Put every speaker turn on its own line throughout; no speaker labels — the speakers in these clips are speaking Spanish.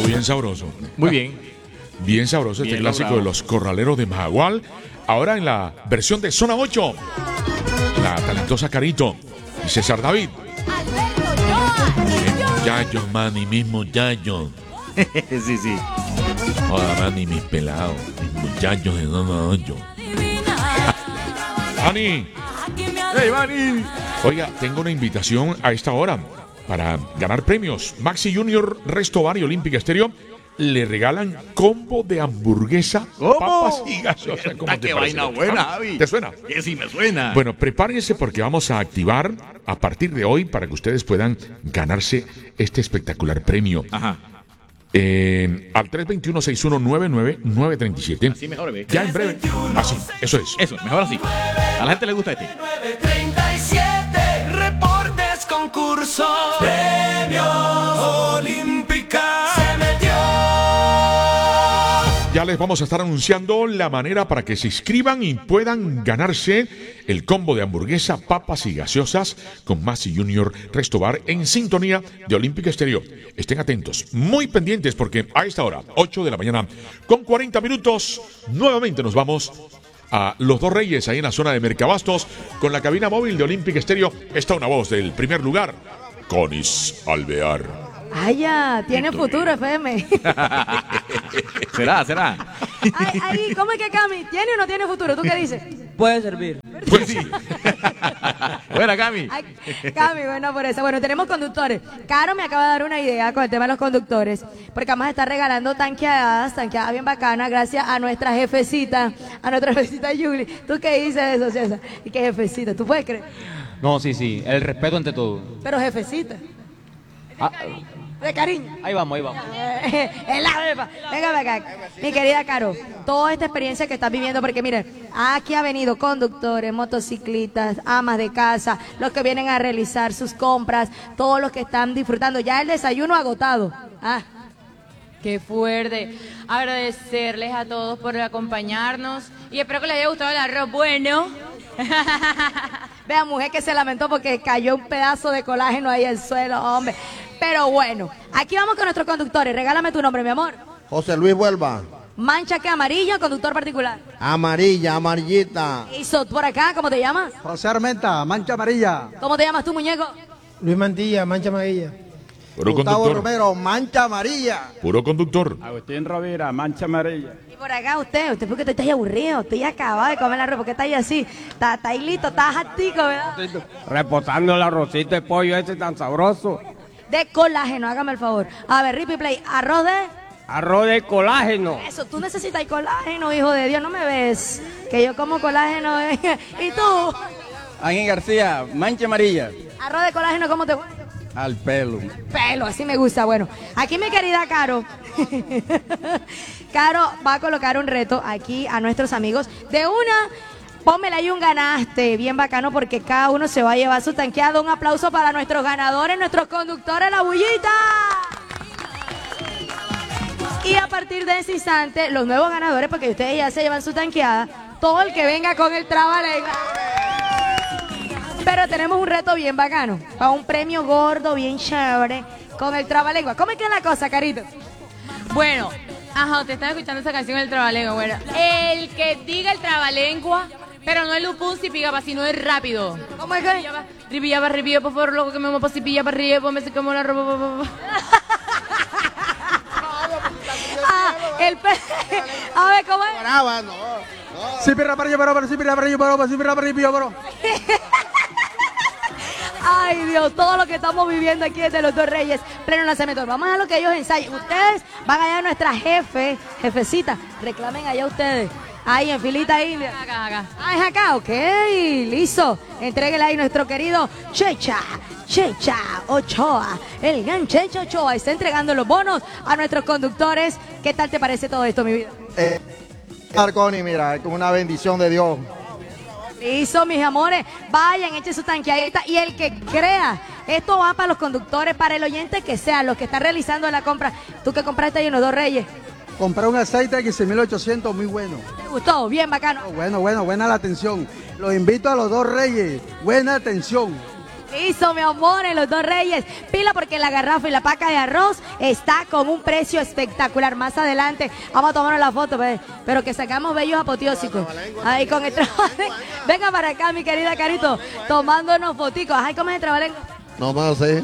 bien sabroso.
Muy bien.
Bien sabroso
Bien
este clásico
logrado.
de los corraleros de Majagual. Ahora en la versión de Zona 8. La talentosa Carito y César David. Muchachos, man, y mis muchachos.
Sí, sí.
Hola, man, y mis pelados. Mis muchachos de Zona 8. Ani.
¡Hey, Manny!
Oiga, tengo una invitación a esta hora para ganar premios. Maxi Junior, Resto Bar y Olímpica Estéreo le regalan combo de hamburguesa,
¿Cómo?
papas y gaseosa. ¿Cómo te
¡Qué
parece?
vaina buena,
¿Ah?
Javi!
¿Te suena?
Que sí me suena.
Bueno, prepárense porque vamos a activar a partir de hoy para que ustedes puedan ganarse este espectacular premio.
Ajá.
Al 321-6199937.
Así mejor, ¿ve?
Ya en breve. Así, eso es.
Eso, mejor así. A la gente le gusta este.
937 reportes, concursos, premios, Olímpica se metió.
Ya les vamos a estar anunciando la manera para que se inscriban y puedan ganarse el combo de hamburguesa, papas y gaseosas con Maxi Junior Resto Bar en sintonía de Olímpica Estéreo. Estén atentos, muy pendientes porque a esta hora, 8 de la mañana, con 40 minutos, nuevamente nos vamos a Los Dos Reyes, ahí en la zona de Mercabastos, con la cabina móvil de Olímpica Estéreo. Está una voz del primer lugar, Conis Alvear.
Ay, ya, tiene futuro, FM.
¿Será?
Ay, ¿cómo es que Cami? ¿Tiene o no tiene futuro? ¿Tú qué dices?
Puede servir.
Pues sí.
Buena, Cami.
Ay, Cami, bueno, por eso. Bueno, tenemos conductores. Caro me acaba de dar una idea con el tema de los conductores, porque vamos a estar regalando tanqueadas bien bacanas, gracias a nuestra jefecita Yuli. ¿Tú qué dices de eso, César? ¿Y qué jefecita? ¿Tú puedes creer?
No, sí. El respeto ante todo.
Pero jefecita.
Ah,
De cariño.
ahí vamos.
Es la jefa. Venga acá. Mi querida Caro, toda esta experiencia que estás viviendo, porque mire, aquí ha venido conductores, motociclistas, amas de casa, los que vienen a realizar sus compras, todos los que están disfrutando. Ya el desayuno agotado.
Qué fuerte. Agradecerles a todos por acompañarnos y espero que les haya gustado el arroz bueno.
Vea, mujer que se lamentó porque cayó un pedazo de colágeno ahí al suelo, hombre. Pero bueno, aquí vamos con nuestros conductores. Regálame tu nombre, mi amor.
José Luis Vuelva.
Mancha que amarillo, conductor particular.
Amarillita.
Y por acá, ¿cómo te llamas?
José Armenta, mancha amarilla.
¿Cómo te llamas tú, muñeco?
Luis Mantilla, mancha amarilla.
Puro
Gustavo
conductor.
Romero, mancha amarilla.
Puro conductor.
Agustín Rovira, mancha amarilla.
Y por acá usted porque te estás aburrido, estoy acabado de comer el arroz, porque está ahí así, está ahí listo, está jatico, ¿verdad?
Reposando el arrocito de pollo ese tan sabroso.
De colágeno, hágame el favor. A ver, Rippy Play, arroz de...
Arroz de colágeno.
Eso, tú necesitas colágeno, hijo de Dios, no me ves, que yo como colágeno. ¿Y tú?
Ángel García, mancha amarilla.
Arroz de colágeno, ¿cómo te fue?
Al pelo.
Pelo, así me gusta. Bueno, aquí mi querida Caro. Caro va a colocar un reto aquí a nuestros amigos de una... Pónmela ahí un ganaste, bien bacano, porque cada uno se va a llevar su tanqueado. Un aplauso para nuestros ganadores, nuestros conductores, la bullita. Y a partir de ese instante, los nuevos ganadores, porque ustedes ya se llevan su tanqueada, todo el que venga con el trabalengua. Pero tenemos un reto bien bacano, para un premio gordo, bien chévere, con el trabalengua. ¿Cómo es que es la cosa, Carito?
Bueno, te están escuchando esa canción del trabalengua. Bueno, el que diga el trabalengua, pero no es lupusi pigaba, sino es rápido.
¿Cómo es que?
Ripillaba, por favor, loco, que me vamos a pasipilla para arriba, ponme así como la ropa.
A ver, ¿cómo es?
Brava, no.
Ay, Dios, todo lo que estamos viviendo aquí desde Los Dos Reyes, pleno lanzamiento. Vamos a lo que ellos ensayen. Ustedes van allá a nuestra jefecita. Reclamen allá ustedes. Ahí en filita india.
Acá.
Ah, es acá, ok, listo. Entréguele ahí nuestro querido Checha Ochoa. El gran Checha Ochoa está entregando los bonos a nuestros conductores. ¿Qué tal te parece todo esto, mi vida?
Marconi, mira, es como una bendición de Dios.
Listo, mis amores. Vayan, echen su tanqueadita. Y el que crea, esto va para los conductores, para el oyente que sea, los que están realizando la compra. Tú que compraste ahí en Los Dos Reyes.
Compré un aceite de 15.800, muy bueno.
¿Te gustó? Bien, bacano.
Buena la atención. Los invito a Los Dos Reyes. Buena atención.
Listo, mi amor, en los Dos Reyes. Pila porque la garrafa y la paca de arroz está con un precio espectacular. Más adelante vamos a tomarnos la foto, pero que sacamos bellos apoteósicos. Ahí con el trabalengo. Venga para acá, mi querida Carito, tomándonos foticos. Ay, ¿cómo es el trabalengo?
No me lo sé.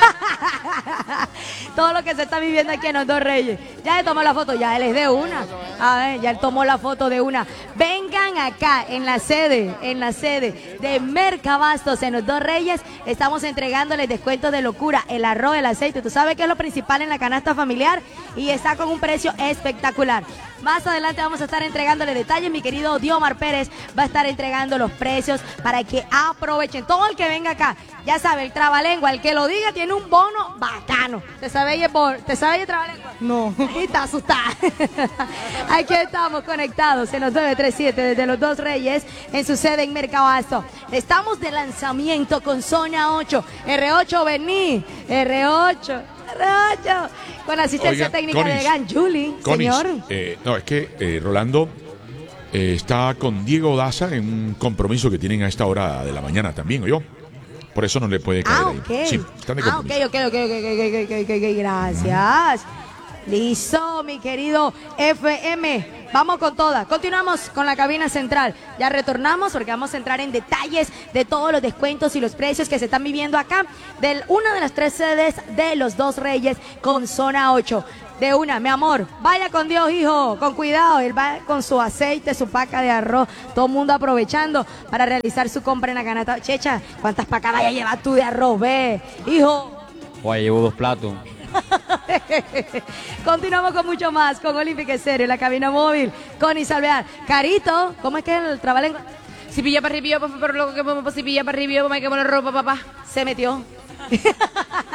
Todo lo que se está viviendo aquí en los Dos Reyes. Ya le tomó la foto, ya él es de una. A ver, ya él tomó la foto de una. Vengan acá en la sede de Mercabastos en los Dos Reyes. Estamos entregándoles descuentos de locura. El arroz, el aceite, tú sabes que es lo principal en la canasta familiar y está con un precio espectacular. Más adelante vamos a estar entregándole detalles. Mi querido Diomar Pérez va a estar entregando los precios para que aprovechen. Todo el que venga acá, ya sabe, el trabalengua, el que lo diga tiene un bono bacano. ¿Te sabes el trabalengua?
No.
Y está asustada. Aquí estamos conectados en los 937 desde los Dos Reyes en su sede en Mercabasto. Estamos de lanzamiento con Zona 8. R8, vení. R8. Con asistencia técnica de Gan Juli, señor.
No, es que Rolando está con Diego Daza en un compromiso que tienen a esta hora de la mañana también, ¿o yo? Por eso no le puede caer ahí.
Ok.
Sí, están de compromiso.
Ok, gracias. Listo, mi querido FM. Vamos con todas. Continuamos con la cabina central. Ya retornamos porque vamos a entrar en detalles de todos los descuentos y los precios que se están viviendo acá de una de las 3 sedes de los Dos Reyes con Zona 8. De una, mi amor, vaya con Dios, hijo, con cuidado. Él va con su aceite, su paca de arroz, todo el mundo aprovechando para realizar su compra en la canasta. Checha, ¿cuántas pacas vaya a llevar tú de arroz, ve, hijo?
Oye, llevo 2 platos.
Continuamos con mucho más, con Olímpica Estéreo, la cabina móvil, con Isalvear. Carito, ¿cómo es que el trabalengo?
Si pilla para arriba, por lo que si pilla para arriba, me quemo la ropa, papá.
Se metió.